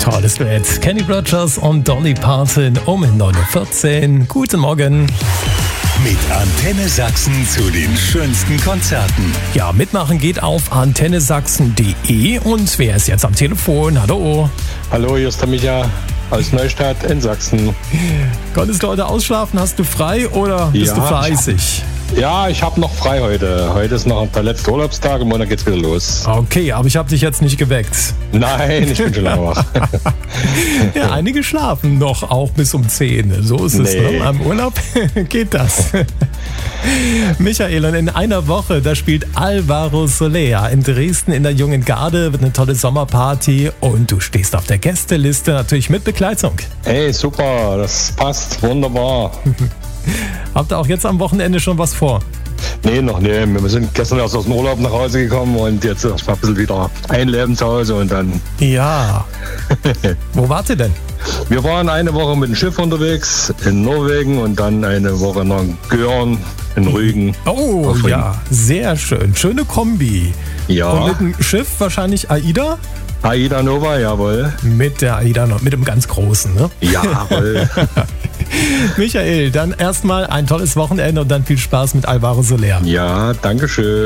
Tolles Duett. Kenny Rogers und Dolly Parton um 9.14 Uhr. Guten Morgen. Mit Antenne Sachsen zu den schönsten Konzerten. Ja, mitmachen geht auf antennesachsen.de. Und wer ist jetzt am Telefon? Hallo. Hallo, hier ist der Micha aus Neustadt in Sachsen. Konntest du heute ausschlafen? Hast du frei oder bist du fleißig? Ich habe noch frei heute. Heute ist noch der letzte Urlaubstag und Montag geht's wieder los. Okay, aber ich habe dich jetzt nicht geweckt. Nein, ich bin schon lange wach. Ja, einige schlafen noch auch bis um 10. So ist es, ne? Am Urlaub geht das. Michael, und in einer Woche, da spielt Alvaro Soler in Dresden in der Jungen Garde, wird eine tolle Sommerparty und du stehst auf der Gästeliste, natürlich mit Begleitung. Hey, super, das passt, wunderbar. Habt ihr auch jetzt am Wochenende schon was vor? Nee, noch nie. Wir sind gestern erst aus dem Urlaub nach Hause gekommen und jetzt erstmal ein bisschen wieder einleben zu Hause und dann... Ja. Wo wart ihr denn? Wir waren eine Woche mit dem Schiff unterwegs in Norwegen und dann eine Woche nach Göhren in Rügen. Oh ja, sehr schön. Schöne Kombi. Ja. Und mit dem Schiff wahrscheinlich AIDA? AIDA Nova, jawohl. Mit der AIDA, mit dem ganz großen, ne? Jawohl. Michael, dann erstmal ein tolles Wochenende und dann viel Spaß mit Alvaro Soler. Ja, danke schön.